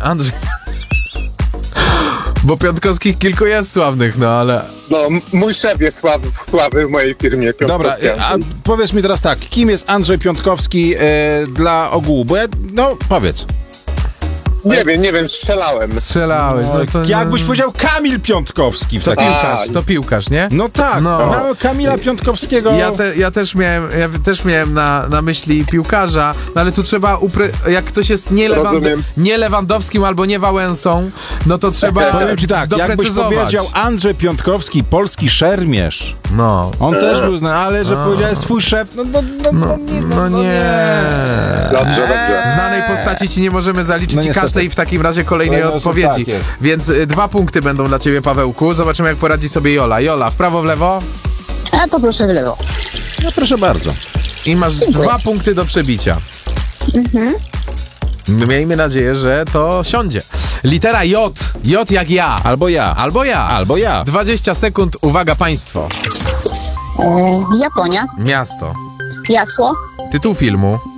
Andrzej. Bo Piątkowskich kilku jest sławnych, no ale... No, mój szef jest sławy w mojej firmie. Dobra, a powiedz mi teraz tak, kim jest Andrzej Piątkowski dla ogółu? Bo powiedz. Nie wiem, strzelałem. Strzelałeś, no to... Jakbyś powiedział Kamil Piątkowski. To piłkarz, nie? No tak, no. Kamila Piątkowskiego. Ja też miałem na myśli piłkarza, no ale tu trzeba, jak ktoś jest nie Lewandowskim albo nie Wałęsą, no to trzeba powiem ci tak, jakbyś doprecyzować. powiedział Andrzej Piątkowski, polski szermierz, no. On też był znany, ale że powiedziałeś swój szef, no nie. Dobrze. Znanej postaci ci nie możemy zaliczyć niestety. Każdej w takim razie kolejnej odpowiedzi. Tak Więc 2 punkty będą dla ciebie, Pawełku. Zobaczymy, jak poradzi sobie Jola. Jola, w prawo, w lewo? A poproszę w lewo. No proszę bardzo. I masz 2 punkty do przebicia. Miejmy nadzieję, że to siądzie. Litera J. J jak ja. Albo ja. Albo ja. 20 sekund. Uwaga, państwo. Japonia. Miasto. Jasło. Tytuł filmu.